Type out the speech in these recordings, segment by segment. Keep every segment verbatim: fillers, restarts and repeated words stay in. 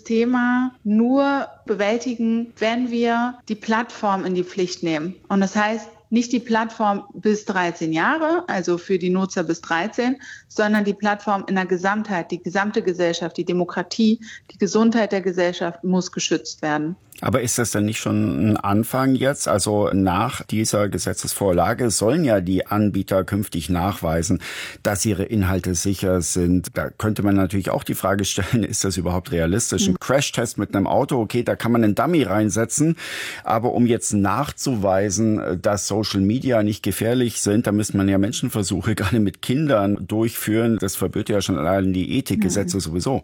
Thema nur bewältigen, wenn wir die Plattform in die Pflicht nehmen. Und das heißt, nicht die Plattform bis dreizehn Jahre, also für die Nutzer bis dreizehn, sondern die Plattform in der Gesamtheit, die gesamte Gesellschaft, die Demokratie, die Gesundheit der Gesellschaft muss geschützt werden. Aber ist das denn nicht schon ein Anfang jetzt? Also nach dieser Gesetzesvorlage sollen ja die Anbieter künftig nachweisen, dass ihre Inhalte sicher sind. Da könnte man natürlich auch die Frage stellen, ist das überhaupt realistisch? Ein Crashtest mit einem Auto, okay, da kann man einen Dummy reinsetzen. Aber um jetzt nachzuweisen, dass Social Media nicht gefährlich sind, da müsste man ja Menschenversuche gerade mit Kindern durchführen. Das verbirgt ja schon allein die Ethikgesetze mhm. sowieso.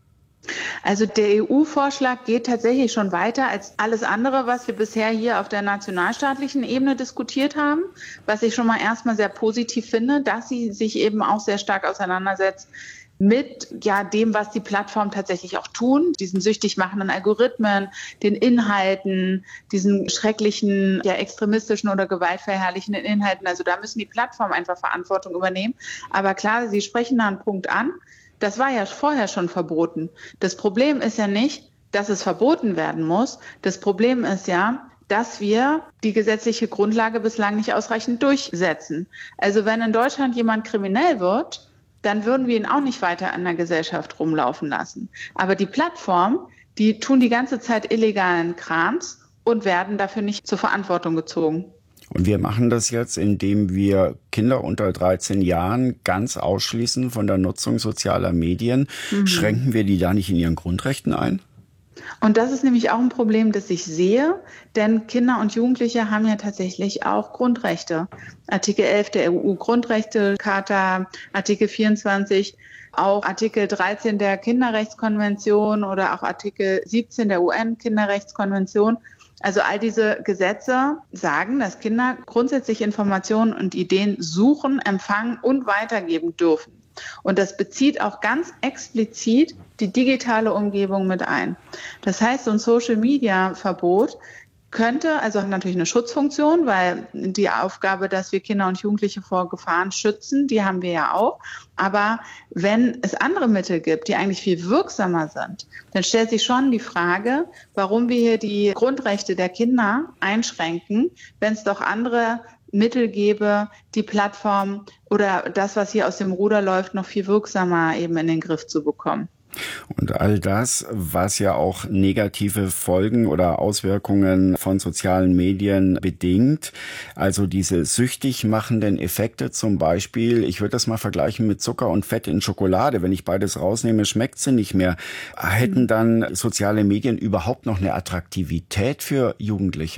Also der E U-Vorschlag geht tatsächlich schon weiter als alles andere, was wir bisher hier auf der nationalstaatlichen Ebene diskutiert haben, was ich schon mal erstmal sehr positiv finde, dass sie sich eben auch sehr stark auseinandersetzt mit ja dem, was die Plattformen tatsächlich auch tun, diesen süchtig machenden Algorithmen, den Inhalten, diesen schrecklichen, ja extremistischen oder gewaltverherrlichenden Inhalten. Also da müssen die Plattformen einfach Verantwortung übernehmen. Aber klar, Sie sprechen da einen Punkt an. Das war ja vorher schon verboten. Das Problem ist ja nicht, dass es verboten werden muss. Das Problem ist ja, dass wir die gesetzliche Grundlage bislang nicht ausreichend durchsetzen. Also wenn in Deutschland jemand kriminell wird, dann würden wir ihn auch nicht weiter in der Gesellschaft rumlaufen lassen. Aber die Plattformen, die tun die ganze Zeit illegalen Krams und werden dafür nicht zur Verantwortung gezogen. Und wir machen das jetzt, indem wir Kinder unter dreizehn Jahren ganz ausschließen von der Nutzung sozialer Medien. Mhm. Schränken wir die da nicht in ihren Grundrechten ein? Und das ist nämlich auch ein Problem, das ich sehe, denn Kinder und Jugendliche haben ja tatsächlich auch Grundrechte. Artikel elf der E U-Grundrechtecharta, Artikel vierundzwanzig, auch Artikel dreizehn der Kinderrechtskonvention oder auch Artikel siebzehn der U N-Kinderrechtskonvention. Also all diese Gesetze sagen, dass Kinder grundsätzlich Informationen und Ideen suchen, empfangen und weitergeben dürfen. Und das bezieht auch ganz explizit die digitale Umgebung mit ein. Das heißt, so ein Social-Media-Verbot könnte, also natürlich eine Schutzfunktion, weil die Aufgabe, dass wir Kinder und Jugendliche vor Gefahren schützen, die haben wir ja auch. Aber wenn es andere Mittel gibt, die eigentlich viel wirksamer sind, dann stellt sich schon die Frage, warum wir hier die Grundrechte der Kinder einschränken, wenn es doch andere Mittel gäbe, die Plattform oder das, was hier aus dem Ruder läuft, noch viel wirksamer eben in den Griff zu bekommen. Und all das, was ja auch negative Folgen oder Auswirkungen von sozialen Medien bedingt, also diese süchtig machenden Effekte zum Beispiel, ich würde das mal vergleichen mit Zucker und Fett in Schokolade. Wenn ich beides rausnehme, schmeckt sie nicht mehr. Hätten dann soziale Medien überhaupt noch eine Attraktivität für Jugendliche?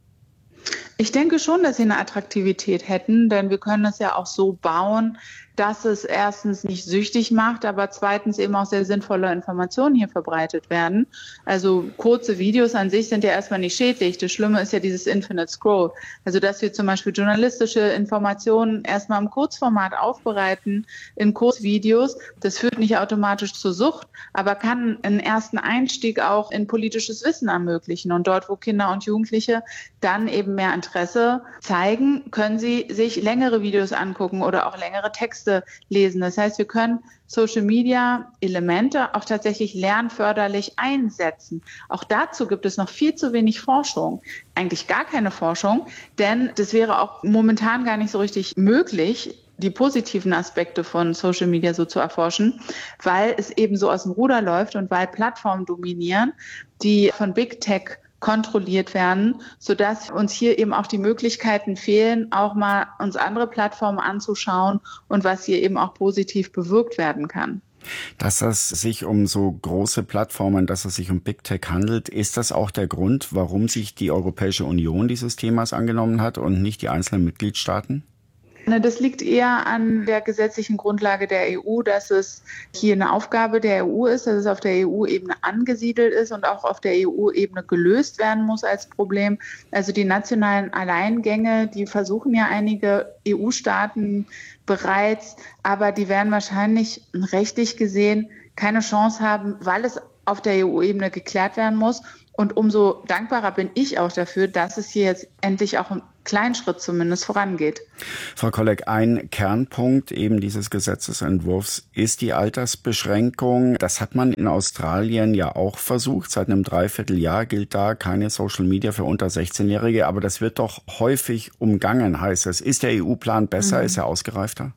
Ich denke schon, dass sie eine Attraktivität hätten, denn wir können es ja auch so bauen, dass es erstens nicht süchtig macht, aber zweitens eben auch sehr sinnvolle Informationen hier verbreitet werden. Also kurze Videos an sich sind ja erstmal nicht schädlich. Das Schlimme ist ja dieses Infinite Scroll. Also dass wir zum Beispiel journalistische Informationen erstmal im Kurzformat aufbereiten, in Kurzvideos, das führt nicht automatisch zur Sucht, aber kann einen ersten Einstieg auch in politisches Wissen ermöglichen. Und dort, wo Kinder und Jugendliche dann eben mehr Interesse zeigen, können sie sich längere Videos angucken oder auch längere Texte lesen. Das heißt, wir können Social-Media-Elemente auch tatsächlich lernförderlich einsetzen. Auch dazu gibt es noch viel zu wenig Forschung, eigentlich gar keine Forschung, denn das wäre auch momentan gar nicht so richtig möglich, die positiven Aspekte von Social Media so zu erforschen, weil es eben so aus dem Ruder läuft und weil Plattformen dominieren, die von Big Tech kontrolliert werden, sodass uns hier eben auch die Möglichkeiten fehlen, auch mal uns andere Plattformen anzuschauen und was hier eben auch positiv bewirkt werden kann. Dass es sich um so große Plattformen, dass es sich um Big Tech handelt, ist das auch der Grund, warum sich die Europäische Union dieses Themas angenommen hat und nicht die einzelnen Mitgliedstaaten? Das liegt eher an der gesetzlichen Grundlage der E U, dass es hier eine Aufgabe der E U ist, dass es auf der E U-Ebene angesiedelt ist und auch auf der E U-Ebene gelöst werden muss als Problem. Also die nationalen Alleingänge, die versuchen ja einige E U-Staaten bereits, aber die werden wahrscheinlich rechtlich gesehen keine Chance haben, weil es auf der E U-Ebene geklärt werden muss. Und umso dankbarer bin ich auch dafür, dass es hier jetzt endlich auch kleinen Schritt zumindest vorangeht. Frau Kolleg, ein Kernpunkt eben dieses Gesetzesentwurfs ist die Altersbeschränkung. Das hat man in Australien ja auch versucht. Seit einem Dreivierteljahr gilt da keine Social Media für unter sechzehnjährige. Aber das wird doch häufig umgangen, heißt es. Ist der E U-Plan besser? Mhm. Ist er ausgereifter?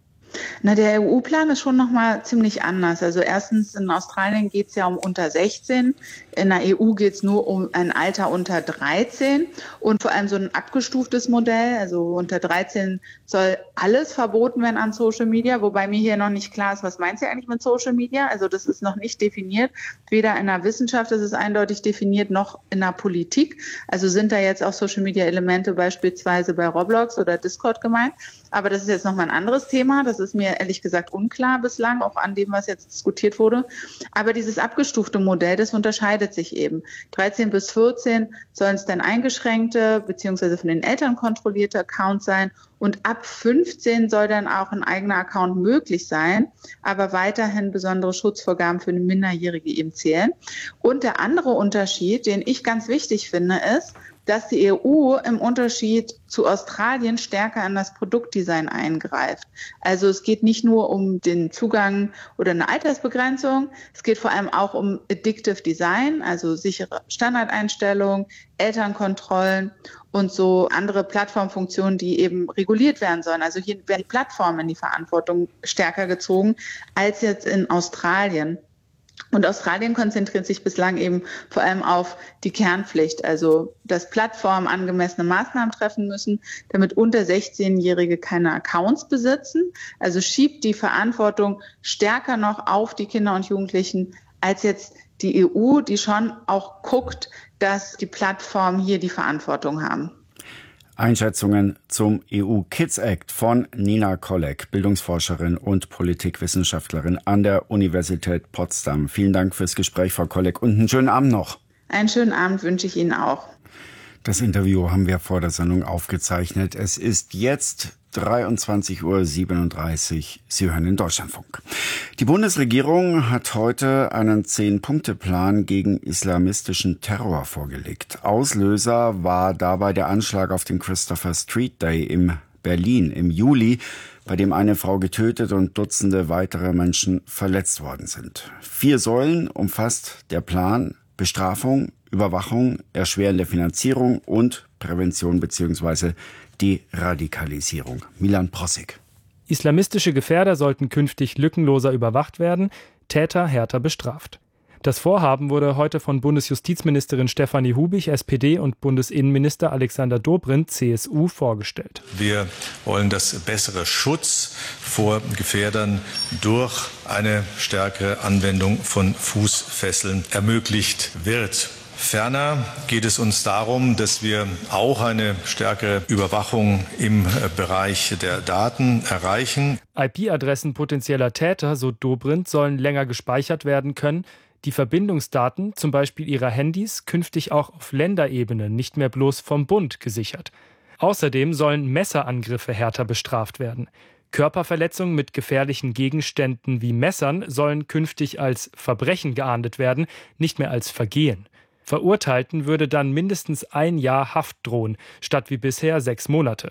Na, der E U-Plan ist schon nochmal ziemlich anders. Also erstens, in Australien geht es ja um unter sechzehn. In der E U geht es nur um ein Alter unter dreizehn und vor allem so ein abgestuftes Modell. Also unter dreizehn soll alles verboten werden an Social Media, wobei mir hier noch nicht klar ist, was meint sie eigentlich mit Social Media? Also das ist noch nicht definiert. Weder in der Wissenschaft ist es eindeutig definiert, noch in der Politik. Also sind da jetzt auch Social Media Elemente beispielsweise bei Roblox oder Discord gemeint? Aber das ist jetzt nochmal ein anderes Thema. Das ist mir ehrlich gesagt unklar bislang, auch an dem, was jetzt diskutiert wurde. Aber dieses abgestufte Modell, das unterscheidet sich eben. dreizehn bis vierzehn sollen es dann eingeschränkte beziehungsweise von den Eltern kontrollierte Accounts sein. Und ab fünfzehn soll dann auch ein eigener Account möglich sein, aber weiterhin besondere Schutzvorgaben für eine Minderjährige eben zählen. Und der andere Unterschied, den ich ganz wichtig finde, ist, dass die E U im Unterschied zu Australien stärker in das Produktdesign eingreift. Also es geht nicht nur um den Zugang oder eine Altersbegrenzung, es geht vor allem auch um Addictive Design, also sichere Standardeinstellungen, Elternkontrollen und so andere Plattformfunktionen, die eben reguliert werden sollen. Also hier werden die Plattformen in die Verantwortung stärker gezogen als jetzt in Australien. Und Australien konzentriert sich bislang eben vor allem auf die Kernpflicht, also dass Plattformen angemessene Maßnahmen treffen müssen, damit unter sechzehnjährige keine Accounts besitzen. Also schiebt die Verantwortung stärker noch auf die Kinder und Jugendlichen als jetzt die E U, die schon auch guckt, dass die Plattformen hier die Verantwortung haben. Einschätzungen zum E U Kids Act von Nina Kolleg, Bildungsforscherin und Politikwissenschaftlerin an der Universität Potsdam. Vielen Dank fürs Gespräch, Frau Kolleg, und einen schönen Abend noch. Einen schönen Abend wünsche ich Ihnen auch. Das Interview haben wir vor der Sendung aufgezeichnet. Es ist jetzt dreiundzwanzig Uhr siebenunddreißig. Sie hören den Deutschlandfunk. Die Bundesregierung hat heute einen Zehn-Punkte-Plan gegen islamistischen Terror vorgelegt. Auslöser war dabei der Anschlag auf den Christopher Street Day in Berlin im Juli, bei dem eine Frau getötet und Dutzende weitere Menschen verletzt worden sind. Vier Säulen umfasst der Plan: Bestrafung, Überwachung, erschwerende Finanzierung und Prävention bzw. die Radikalisierung. Milan Prossig. Islamistische Gefährder sollten künftig lückenloser überwacht werden, Täter härter bestraft. Das Vorhaben wurde heute von Bundesjustizministerin Stefanie Hubich, S P D, und Bundesinnenminister Alexander Dobrindt, C S U, vorgestellt. Wir wollen, dass bessere Schutz vor Gefährdern durch eine stärkere Anwendung von Fußfesseln ermöglicht wird. Ferner geht es uns darum, dass wir auch eine stärkere Überwachung im Bereich der Daten erreichen. I P-Adressen potenzieller Täter, so Dobrindt, sollen länger gespeichert werden können. Die Verbindungsdaten, zum Beispiel ihrer Handys, künftig auch auf Länderebene, nicht mehr bloß vom Bund gesichert. Außerdem sollen Messerangriffe härter bestraft werden. Körperverletzungen mit gefährlichen Gegenständen wie Messern sollen künftig als Verbrechen geahndet werden, nicht mehr als Vergehen. Verurteilten würde dann mindestens ein Jahr Haft drohen, statt wie bisher sechs Monate.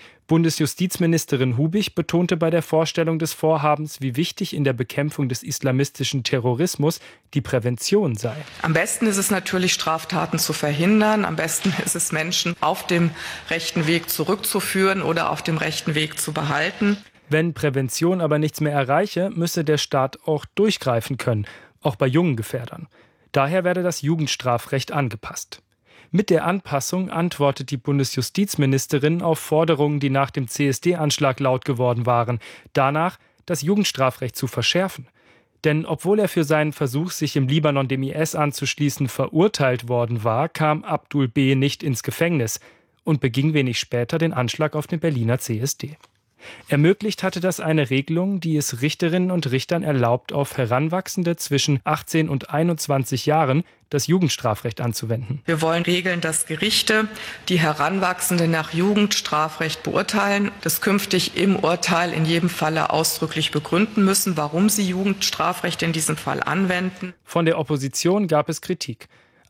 Bundesjustizministerin Hubich betonte bei der Vorstellung des Vorhabens, wie wichtig in der Bekämpfung des islamistischen Terrorismus die Prävention sei. Am besten ist es natürlich, Straftaten zu verhindern. Am besten ist es, Menschen auf dem rechten Weg zurückzuführen oder auf dem rechten Weg zu behalten. Wenn Prävention aber nichts mehr erreiche, müsse der Staat auch durchgreifen können, auch bei jungen Gefährdern. Daher werde das Jugendstrafrecht angepasst. Mit der Anpassung antwortet die Bundesjustizministerin auf Forderungen, die nach dem C S D-Anschlag laut geworden waren, danach, das Jugendstrafrecht zu verschärfen. Denn obwohl er für seinen Versuch, sich im Libanon dem I S anzuschließen, verurteilt worden war, kam Abdul B. nicht ins Gefängnis und beging wenig später den Anschlag auf den Berliner C S D. Ermöglicht hatte das eine Regelung, die es Richterinnen und Richtern erlaubt, auf Heranwachsende zwischen achtzehn und einundzwanzig Jahren das Jugendstrafrecht anzuwenden. Wir wollen regeln, dass Gerichte, die Heranwachsende nach Jugendstrafrecht beurteilen, das künftig im Urteil in jedem Falle ausdrücklich begründen müssen, warum sie Jugendstrafrecht in diesem Fall anwenden. Von der Opposition gab es Kritik.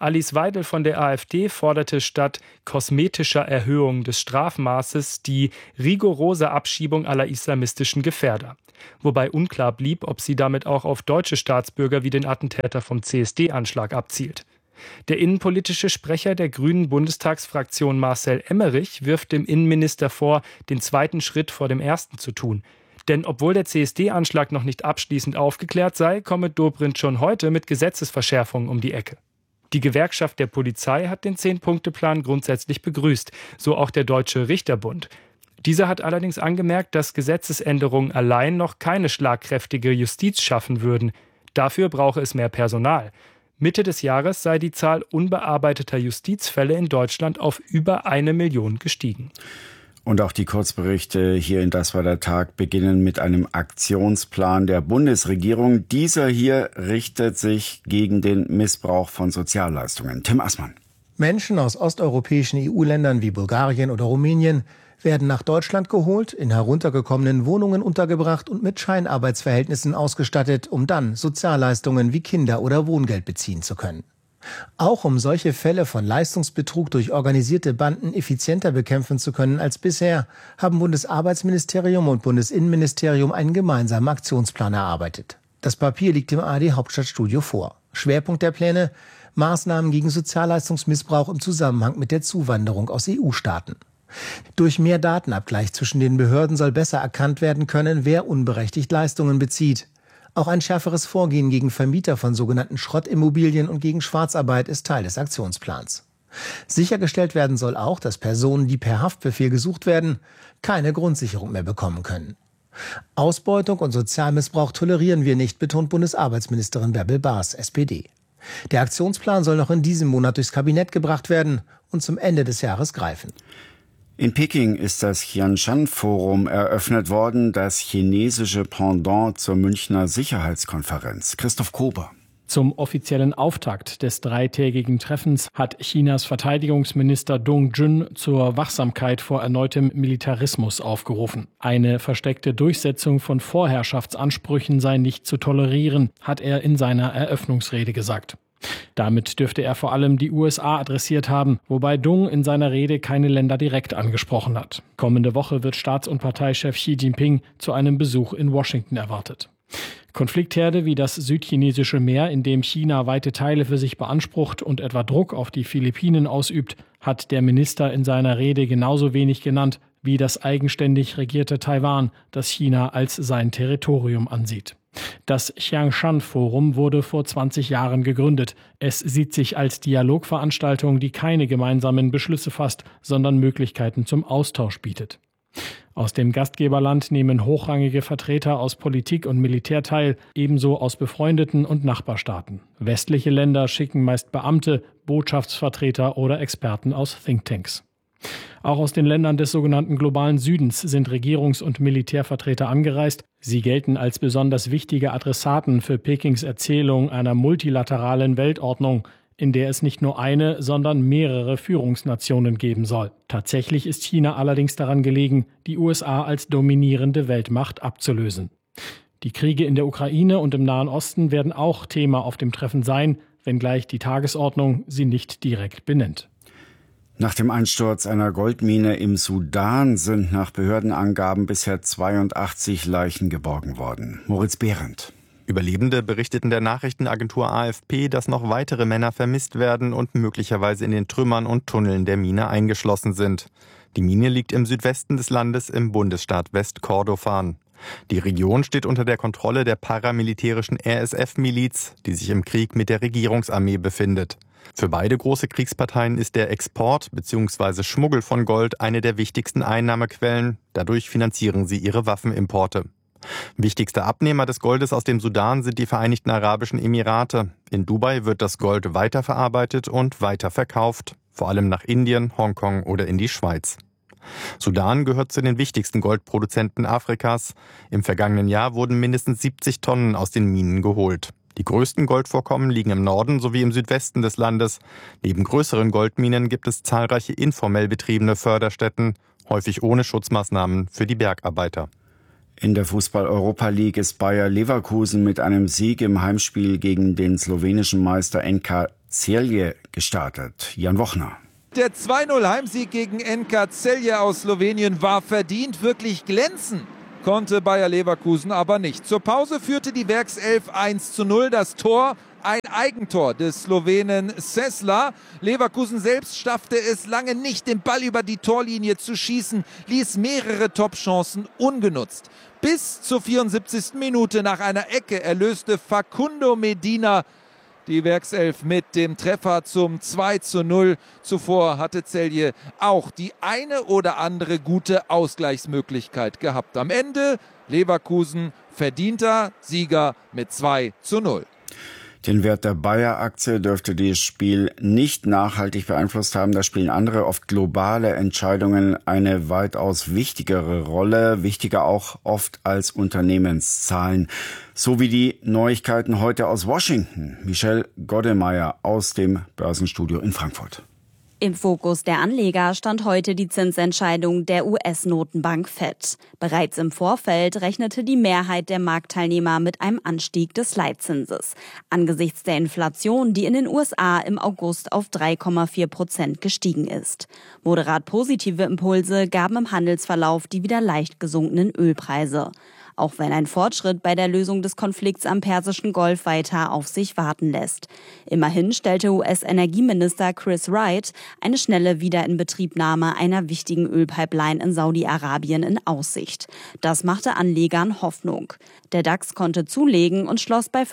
Alice Weidel von der AfD forderte statt kosmetischer Erhöhung des Strafmaßes die rigorose Abschiebung aller islamistischen Gefährder. Wobei unklar blieb, ob sie damit auch auf deutsche Staatsbürger wie den Attentäter vom C S D-Anschlag abzielt. Der innenpolitische Sprecher der Grünen Bundestagsfraktion Marcel Emmerich wirft dem Innenminister vor, den zweiten Schritt vor dem ersten zu tun. Denn obwohl der C S D-Anschlag noch nicht abschließend aufgeklärt sei, komme Dobrindt schon heute mit Gesetzesverschärfungen um die Ecke. Die Gewerkschaft der Polizei hat den Zehn-Punkte-Plan grundsätzlich begrüßt, so auch der Deutsche Richterbund. Dieser hat allerdings angemerkt, dass Gesetzesänderungen allein noch keine schlagkräftige Justiz schaffen würden. Dafür brauche es mehr Personal. Mitte des Jahres sei die Zahl unbearbeiteter Justizfälle in Deutschland auf über eine Million gestiegen. Und auch die Kurzberichte hier in Das war der Tag beginnen mit einem Aktionsplan der Bundesregierung. Dieser hier richtet sich gegen den Missbrauch von Sozialleistungen. Tim Assmann. Menschen aus osteuropäischen E U-Ländern wie Bulgarien oder Rumänien werden nach Deutschland geholt, in heruntergekommenen Wohnungen untergebracht und mit Scheinarbeitsverhältnissen ausgestattet, um dann Sozialleistungen wie Kinder- oder Wohngeld beziehen zu können. Auch um solche Fälle von Leistungsbetrug durch organisierte Banden effizienter bekämpfen zu können als bisher, haben Bundesarbeitsministerium und Bundesinnenministerium einen gemeinsamen Aktionsplan erarbeitet. Das Papier liegt im A R D-Hauptstadtstudio vor. Schwerpunkt der Pläne: Maßnahmen gegen Sozialleistungsmissbrauch im Zusammenhang mit der Zuwanderung aus E U-Staaten. Durch mehr Datenabgleich zwischen den Behörden soll besser erkannt werden können, wer unberechtigt Leistungen bezieht. Auch ein schärferes Vorgehen gegen Vermieter von sogenannten Schrottimmobilien und gegen Schwarzarbeit ist Teil des Aktionsplans. Sichergestellt werden soll auch, dass Personen, die per Haftbefehl gesucht werden, keine Grundsicherung mehr bekommen können. Ausbeutung und Sozialmissbrauch tolerieren wir nicht, betont Bundesarbeitsministerin Bärbel Baas, S P D. Der Aktionsplan soll noch in diesem Monat durchs Kabinett gebracht werden und zum Ende des Jahres greifen. In Peking ist das Qianshan-Forum eröffnet worden, das chinesische Pendant zur Münchner Sicherheitskonferenz. Christoph Kober. Zum offiziellen Auftakt des dreitägigen Treffens hat Chinas Verteidigungsminister Dong Jun zur Wachsamkeit vor erneutem Militarismus aufgerufen. Eine versteckte Durchsetzung von Vorherrschaftsansprüchen sei nicht zu tolerieren, hat er in seiner Eröffnungsrede gesagt. Damit dürfte er vor allem die U S A adressiert haben, wobei Dong in seiner Rede keine Länder direkt angesprochen hat. Kommende Woche wird Staats- und Parteichef Xi Jinping zu einem Besuch in Washington erwartet. Konfliktherde wie das südchinesische Meer, in dem China weite Teile für sich beansprucht und etwa Druck auf die Philippinen ausübt, hat der Minister in seiner Rede genauso wenig genannt wie das eigenständig regierte Taiwan, das China als sein Territorium ansieht. Das Qianshan-Forum wurde vor zwanzig Jahren gegründet. Es sieht sich als Dialogveranstaltung, die keine gemeinsamen Beschlüsse fasst, sondern Möglichkeiten zum Austausch bietet. Aus dem Gastgeberland nehmen hochrangige Vertreter aus Politik und Militär teil, ebenso aus befreundeten und Nachbarstaaten. Westliche Länder schicken meist Beamte, Botschaftsvertreter oder Experten aus Thinktanks. Auch aus den Ländern des sogenannten globalen Südens sind Regierungs- und Militärvertreter angereist. Sie gelten als besonders wichtige Adressaten für Pekings Erzählung einer multilateralen Weltordnung, in der es nicht nur eine, sondern mehrere Führungsnationen geben soll. Tatsächlich ist China allerdings daran gelegen, die U S A als dominierende Weltmacht abzulösen. Die Kriege in der Ukraine und im Nahen Osten werden auch Thema auf dem Treffen sein, wenngleich die Tagesordnung sie nicht direkt benennt. Nach dem Einsturz einer Goldmine im Sudan sind nach Behördenangaben bisher zweiundachtzig Leichen geborgen worden. Moritz Behrendt. Überlebende berichteten der Nachrichtenagentur A F P, dass noch weitere Männer vermisst werden und möglicherweise in den Trümmern und Tunneln der Mine eingeschlossen sind. Die Mine liegt im Südwesten des Landes im Bundesstaat Westkordofan. Die Region steht unter der Kontrolle der paramilitärischen R S F-Miliz, die sich im Krieg mit der Regierungsarmee befindet. Für beide große Kriegsparteien ist der Export bzw. Schmuggel von Gold eine der wichtigsten Einnahmequellen. Dadurch finanzieren sie ihre Waffenimporte. Wichtigster Abnehmer des Goldes aus dem Sudan sind die Vereinigten Arabischen Emirate. In Dubai wird das Gold weiterverarbeitet und weiterverkauft, vor allem nach Indien, Hongkong oder in die Schweiz. Sudan gehört zu den wichtigsten Goldproduzenten Afrikas. Im vergangenen Jahr wurden mindestens siebzig Tonnen aus den Minen geholt. Die größten Goldvorkommen liegen im Norden sowie im Südwesten des Landes. Neben größeren Goldminen gibt es zahlreiche informell betriebene Förderstätten, häufig ohne Schutzmaßnahmen für die Bergarbeiter. In der Fußball-Europa League ist Bayer Leverkusen mit einem Sieg im Heimspiel gegen den slowenischen Meister N K Celje gestartet. Jan Wochner. Der zwei null Heimsieg gegen N K Celje aus Slowenien war verdient, wirklich glänzen konnte Bayer Leverkusen aber nicht. Zur Pause führte die Werkself eins zu null, das Tor ein Eigentor des Slowenen Sesla. Leverkusen selbst schaffte es lange nicht, den Ball über die Torlinie zu schießen, ließ mehrere Top-Chancen ungenutzt. Bis zur vierundsiebzigsten Minute nach einer Ecke erlöste Facundo Medina die Werkself mit dem Treffer zum zwei zu null. Zuvor hatte Celje auch die eine oder andere gute Ausgleichsmöglichkeit gehabt. Am Ende Leverkusen verdienter Sieger mit zwei zu null. Den Wert der Bayer-Aktie dürfte dieses Spiel nicht nachhaltig beeinflusst haben. Da spielen andere, oft globale Entscheidungen eine weitaus wichtigere Rolle, wichtiger auch oft als Unternehmenszahlen. So wie die Neuigkeiten heute aus Washington. Michelle Goddemeyer aus dem Börsenstudio in Frankfurt. Im Fokus der Anleger stand heute die Zinsentscheidung der U S-Notenbank Fed. Bereits im Vorfeld rechnete die Mehrheit der Marktteilnehmer mit einem Anstieg des Leitzinses. Angesichts der Inflation, die in den U S A im August auf drei Komma vier Prozent gestiegen ist. Moderat positive Impulse gaben im Handelsverlauf die wieder leicht gesunkenen Ölpreise. Auch wenn ein Fortschritt bei der Lösung des Konflikts am Persischen Golf weiter auf sich warten lässt. Immerhin stellte U S-Energieminister Chris Wright eine schnelle Wiederinbetriebnahme einer wichtigen Ölpipeline in Saudi-Arabien in Aussicht. Das machte Anlegern Hoffnung. Der DAX konnte zulegen und schloss bei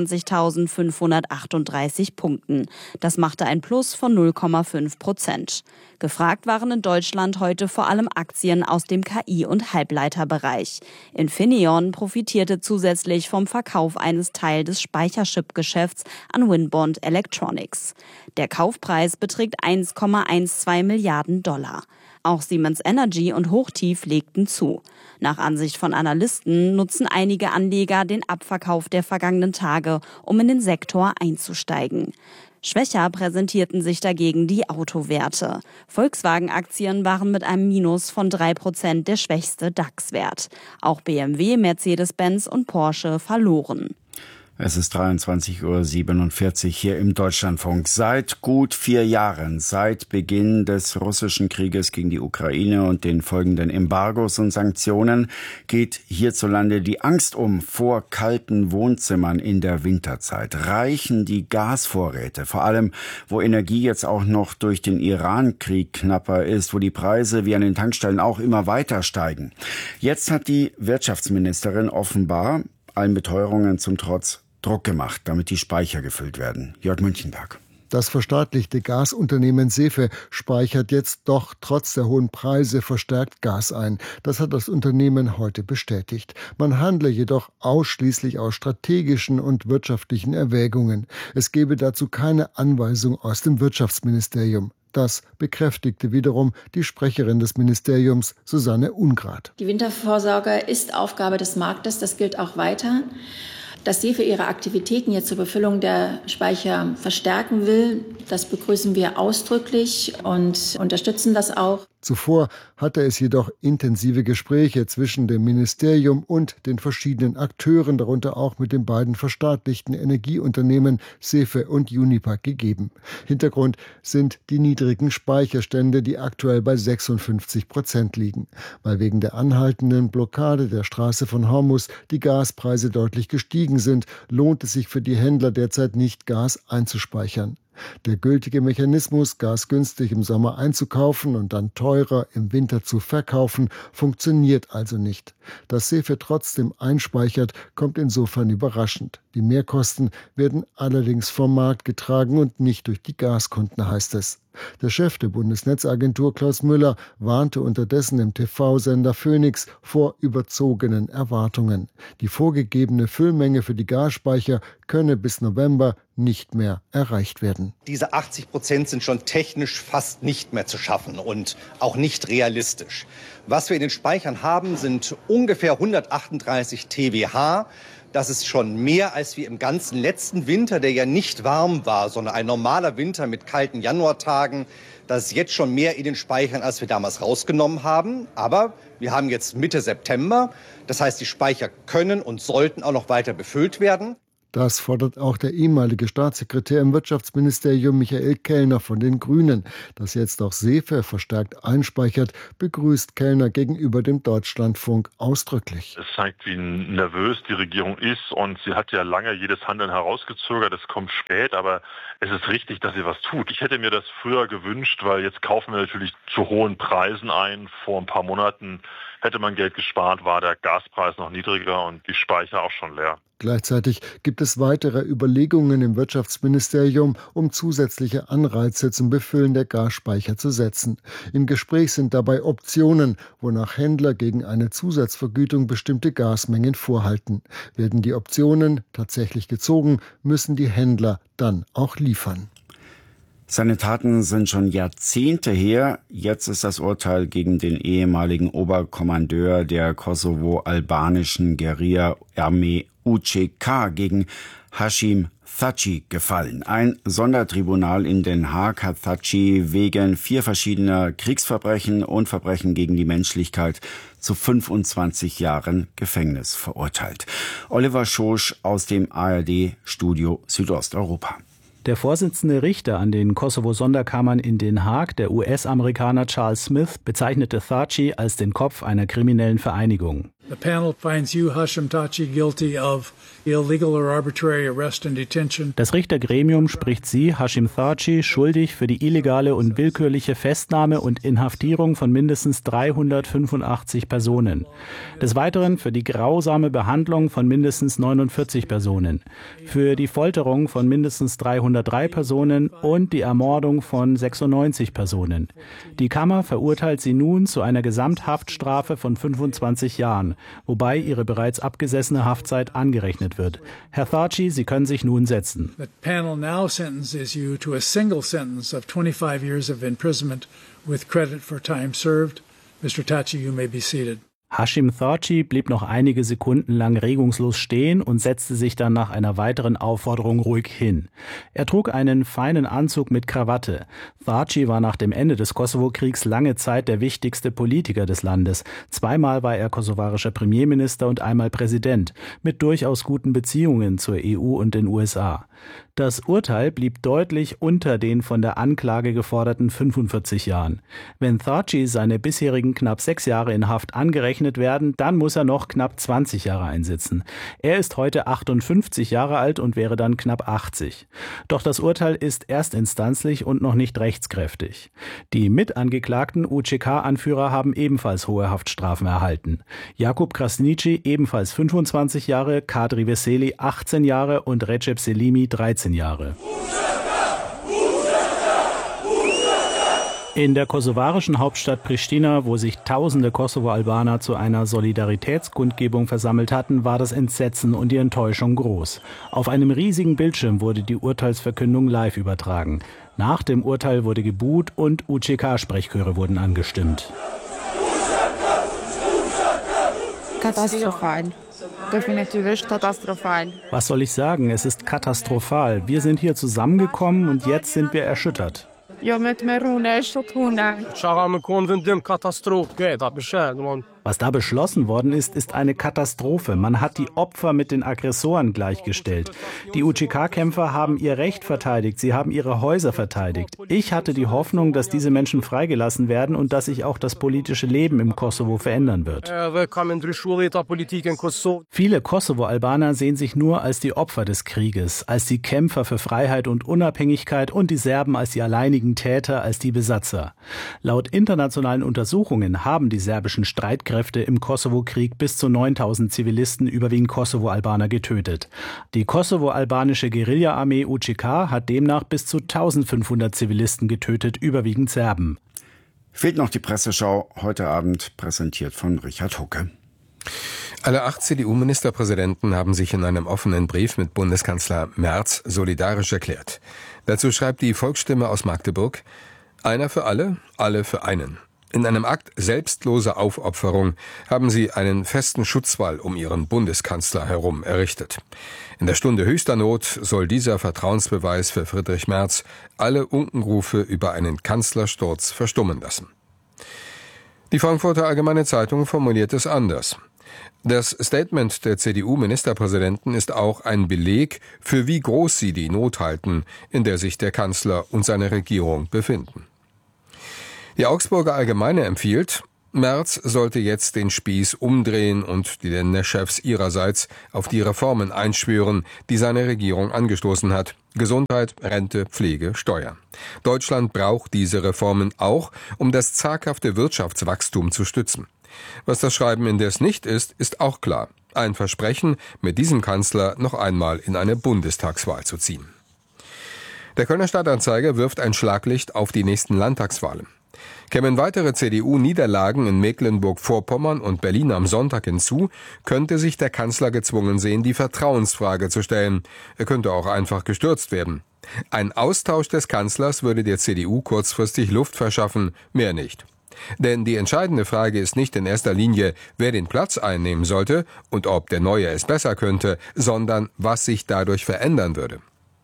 fünfundzwanzigtausendfünfhundertachtunddreißig Punkten. Das machte ein Plus von null Komma fünf Prozent. Gefragt waren in Deutschland heute vor allem Aktien aus dem K I- und Halbleiterbereich. Infineon profitierte zusätzlich vom Verkauf eines Teils des Speicherchip-Geschäfts an Winbond Electronics. Der Kaufpreis beträgt eins Komma zwölf Milliarden Dollar. Auch Siemens Energy und Hochtief legten zu. Nach Ansicht von Analysten nutzen einige Anleger den Abverkauf der vergangenen Tage, um in den Sektor einzusteigen. Schwächer präsentierten sich dagegen die Autowerte. Volkswagen-Aktien waren mit einem Minus von drei Prozent der schwächste DAX-Wert. Auch B M W, Mercedes-Benz und Porsche verloren. Es ist dreiundzwanzig Uhr siebenundvierzig hier im Deutschlandfunk. Seit gut vier Jahren, seit Beginn des russischen Krieges gegen die Ukraine und den folgenden Embargos und Sanktionen, geht hierzulande die Angst um vor kalten Wohnzimmern in der Winterzeit. Reichen die Gasvorräte, vor allem wo Energie jetzt auch noch durch den Iran-Krieg knapper ist, wo die Preise wie an den Tankstellen auch immer weiter steigen. Jetzt hat die Wirtschaftsministerin offenbar, allen Beteuerungen zum Trotz, Druck gemacht, damit die Speicher gefüllt werden. Jörg Münchenberg. Das verstaatlichte Gasunternehmen Sefe speichert jetzt doch trotz der hohen Preise verstärkt Gas ein. Das hat das Unternehmen heute bestätigt. Man handle jedoch ausschließlich aus strategischen und wirtschaftlichen Erwägungen. Es gebe dazu keine Anweisung aus dem Wirtschaftsministerium. Das bekräftigte wiederum die Sprecherin des Ministeriums, Susanne Ungrad. Die Wintervorsorge ist Aufgabe des Marktes, das gilt auch weiter. Dass Sefe ihre Aktivitäten jetzt zur Befüllung der Speicher verstärken will, das begrüßen wir ausdrücklich und unterstützen das auch. Zuvor hatte es jedoch intensive Gespräche zwischen dem Ministerium und den verschiedenen Akteuren, darunter auch mit den beiden verstaatlichten Energieunternehmen Sefe und Uniper, gegeben. Hintergrund sind die niedrigen Speicherstände, die aktuell bei sechsundfünfzig Prozent liegen. Weil wegen der anhaltenden Blockade der Straße von Hormuz die Gaspreise deutlich gestiegen sind, lohnt es sich für die Händler derzeit nicht, Gas einzuspeichern. Der gültige Mechanismus, Gas günstig im Sommer einzukaufen und dann teurer im Winter zu verkaufen, funktioniert also nicht. Dass Sefe trotzdem einspeichert, kommt insofern überraschend. Die Mehrkosten werden allerdings vom Markt getragen und nicht durch die Gaskunden, heißt es. Der Chef der Bundesnetzagentur, Klaus Müller, warnte unterdessen im T V-Sender Phoenix vor überzogenen Erwartungen. Die vorgegebene Füllmenge für die Gasspeicher könne bis November nicht mehr erreicht werden. Diese achtzig Prozent sind schon technisch fast nicht mehr zu schaffen und auch nicht realistisch. Was wir in den Speichern haben, sind ungefähr hundertachtunddreißig Terawatt. Das ist schon mehr, als wir im ganzen letzten Winter, der ja nicht warm war, sondern ein normaler Winter mit kalten Januartagen. Das ist jetzt schon mehr in den Speichern, als wir damals rausgenommen haben. Aber wir haben jetzt Mitte September. Das heißt, die Speicher können und sollten auch noch weiter befüllt werden. Das fordert auch der ehemalige Staatssekretär im Wirtschaftsministerium Michael Kellner von den Grünen. Dass jetzt auch SEFE verstärkt einspeichert, begrüßt Kellner gegenüber dem Deutschlandfunk ausdrücklich. Es zeigt, wie nervös die Regierung ist, und sie hat ja lange jedes Handeln herausgezögert. Es kommt spät, aber es ist richtig, dass sie was tut. Ich hätte mir das früher gewünscht, weil jetzt kaufen wir natürlich zu hohen Preisen ein. Vor ein paar Monaten hätte man Geld gespart, war der Gaspreis noch niedriger und die Speicher auch schon leer. Gleichzeitig gibt es weitere Überlegungen im Wirtschaftsministerium, um zusätzliche Anreize zum Befüllen der Gasspeicher zu setzen. Im Gespräch sind dabei Optionen, wonach Händler gegen eine Zusatzvergütung bestimmte Gasmengen vorhalten. Werden die Optionen tatsächlich gezogen, müssen die Händler dann auch liefern. Seine Taten sind schon Jahrzehnte her. Jetzt ist das Urteil gegen den ehemaligen Oberkommandeur der kosovo-albanischen Guerilla-Armee U C K, gegen Hashim Thaçi, gefallen. Ein Sondertribunal in Den Haag hat Thaçi wegen vier verschiedener Kriegsverbrechen und Verbrechen gegen die Menschlichkeit zu fünfundzwanzig Jahren Gefängnis verurteilt. Oliver Schosch aus dem A R D-Studio Südosteuropa. Der Vorsitzende Richter an den Kosovo-Sonderkammern in Den Haag, der U S-Amerikaner Charles Smith, bezeichnete Thaçi als den Kopf einer kriminellen Vereinigung. The panel finds you, Hashim Thaçi, guilty of illegal or arbitrary arrest and detention. Das Richtergremium spricht Sie, Hashim Thaçi, schuldig für die illegale und willkürliche Festnahme und Inhaftierung von mindestens dreihundertfünfundachtzig Personen. Des Weiteren für die grausame Behandlung von mindestens neunundvierzig Personen, für die Folterung von mindestens dreihundertdrei Personen und die Ermordung von sechsundneunzig Personen. Die Kammer verurteilt sie nun zu einer Gesamthaftstrafe von fünfundzwanzig Jahren, wobei ihre bereits abgesessene Haftzeit angerechnet wird. Herr Thaçi, Sie können sich nun setzen. The panel now sentences you to a single sentence of twenty-five years of imprisonment with credit for time served. Mister Thaçi, you may be seated. Hashim Thaçi blieb noch einige Sekunden lang regungslos stehen und setzte sich dann nach einer weiteren Aufforderung ruhig hin. Er trug einen feinen Anzug mit Krawatte. Thaçi war nach dem Ende des Kosovo-Kriegs lange Zeit der wichtigste Politiker des Landes. Zweimal war er kosovarischer Premierminister und einmal Präsident, mit durchaus guten Beziehungen zur E U und den U S A. Das Urteil blieb deutlich unter den von der Anklage geforderten fünfundvierzig Jahren. Wenn Thaçi seine bisherigen knapp sechs Jahre in Haft angerechnet werden, dann muss er noch knapp zwanzig Jahre einsitzen. Er ist heute achtundfünfzig Jahre alt und wäre dann knapp achtzig. Doch das Urteil ist erstinstanzlich und noch nicht rechtskräftig. Die mitangeklagten U C K-Anführer haben ebenfalls hohe Haftstrafen erhalten. Jakub Krasniqi ebenfalls fünfundzwanzig Jahre, Kadri Veseli achtzehn Jahre und Recep Selimi dreizehn Jahre. In der kosovarischen Hauptstadt Pristina, wo sich tausende Kosovo-Albaner zu einer Solidaritätskundgebung versammelt hatten, war das Entsetzen und die Enttäuschung groß. Auf einem riesigen Bildschirm wurde die Urteilsverkündung live übertragen. Nach dem Urteil wurde gebuht und U C K-Sprechchöre wurden angestimmt. Katastrophal. Definitiv katastrophal. Was soll ich sagen? Es ist katastrophal. Wir sind hier zusammengekommen und jetzt sind wir erschüttert. Was da beschlossen worden ist, ist eine Katastrophe. Man hat die Opfer mit den Aggressoren gleichgestellt. Die U C K-Kämpfer haben ihr Recht verteidigt, sie haben ihre Häuser verteidigt. Ich hatte die Hoffnung, dass diese Menschen freigelassen werden und dass sich auch das politische Leben im Kosovo verändern wird. Viele Kosovo-Albaner sehen sich nur als die Opfer des Krieges, als die Kämpfer für Freiheit und Unabhängigkeit und die Serben als die alleinigen Täter, als die Besatzer. Laut internationalen Untersuchungen haben die serbischen Streitkräfte im Kosovo-Krieg bis zu neuntausend Zivilisten, überwiegend Kosovo-Albaner, getötet. Die kosovo-albanische Guerilla-Armee U C K hat demnach bis zu eintausendfünfhundert Zivilisten getötet, überwiegend Serben. Fehlt noch die Presseschau, heute Abend präsentiert von Richard Hucke. Alle acht C D U-Ministerpräsidenten haben sich in einem offenen Brief mit Bundeskanzler Merz solidarisch erklärt. Dazu schreibt die Volksstimme aus Magdeburg: Einer für alle, alle für einen. In einem Akt selbstloser Aufopferung haben sie einen festen Schutzwall um ihren Bundeskanzler herum errichtet. In der Stunde höchster Not soll dieser Vertrauensbeweis für Friedrich Merz alle Unkenrufe über einen Kanzlersturz verstummen lassen. Die Frankfurter Allgemeine Zeitung formuliert es anders. Das Statement der C D U-Ministerpräsidenten ist auch ein Beleg, für wie groß sie die Not halten, in der sich der Kanzler und seine Regierung befinden. Die Augsburger Allgemeine empfiehlt, Merz sollte jetzt den Spieß umdrehen und die Länderchefs ihrerseits auf die Reformen einschwören, die seine Regierung angestoßen hat. Gesundheit, Rente, Pflege, Steuern. Deutschland braucht diese Reformen auch, um das zaghafte Wirtschaftswachstum zu stützen. Was das Schreiben indes nicht ist, ist auch klar. Ein Versprechen, mit diesem Kanzler noch einmal in eine Bundestagswahl zu ziehen. Der Kölner Stadtanzeiger wirft ein Schlaglicht auf die nächsten Landtagswahlen. Kämen weitere C D U-Niederlagen in Mecklenburg-Vorpommern und Berlin am Sonntag hinzu, könnte sich der Kanzler gezwungen sehen, die Vertrauensfrage zu stellen. Er könnte auch einfach gestürzt werden. Ein Austausch des Kanzlers würde der C D U kurzfristig Luft verschaffen, mehr nicht. Denn die entscheidende Frage ist nicht in erster Linie, wer den Platz einnehmen sollte und ob der Neue es besser könnte, sondern was sich dadurch verändern würde.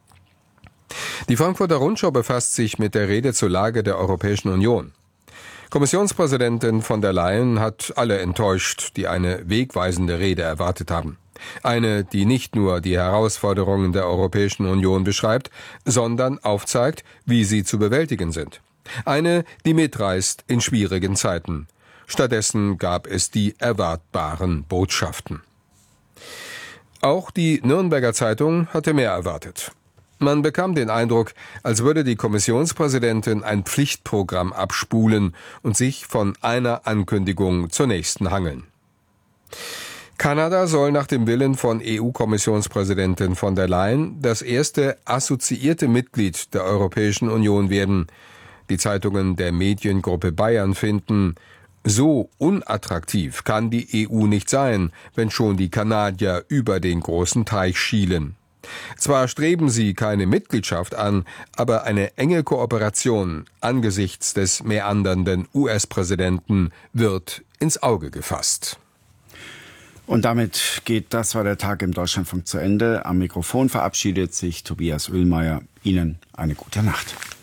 Die Frankfurter Rundschau befasst sich mit der Rede zur Lage der Europäischen Union. Kommissionspräsidentin von der Leyen hat alle enttäuscht, die eine wegweisende Rede erwartet haben. Eine, die nicht nur die Herausforderungen der Europäischen Union beschreibt, sondern aufzeigt, wie sie zu bewältigen sind. Eine, die mitreißt in schwierigen Zeiten. Stattdessen gab es die erwartbaren Botschaften. Auch die Nürnberger Zeitung hatte mehr erwartet. Man bekam den Eindruck, als würde die Kommissionspräsidentin ein Pflichtprogramm abspulen und sich von einer Ankündigung zur nächsten hangeln. Kanada soll nach dem Willen von E U-Kommissionspräsidentin von der Leyen das erste assoziierte Mitglied der Europäischen Union werden. Die Zeitungen der Mediengruppe Bayern finden, so unattraktiv kann die E U nicht sein, wenn schon die Kanadier über den großen Teich schielen. Zwar streben sie keine Mitgliedschaft an, aber eine enge Kooperation angesichts des mäandernden U S-Präsidenten wird ins Auge gefasst. Und damit geht Das war der Tag im Deutschlandfunk zu Ende. Am Mikrofon verabschiedet sich Tobias Oehlmeier. Ihnen eine gute Nacht.